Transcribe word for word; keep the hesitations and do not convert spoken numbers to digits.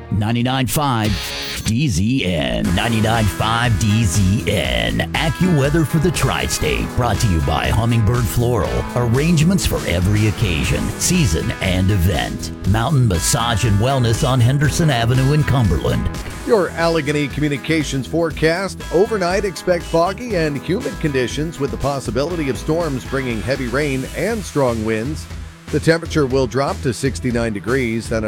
ninety-nine point five D Z N. ninety-nine point five D Z N. AccuWeather for the Tri-State. Brought to you by Hummingbird Floral. Arrangements for every occasion, season, and event. Mountain Massage and Wellness on Henderson Avenue in Cumberland. Your Allegheny Communications forecast. Overnight, expect foggy and humid conditions with the possibility of storms bringing heavy rain and strong winds. The temperature will drop to sixty-nine degrees and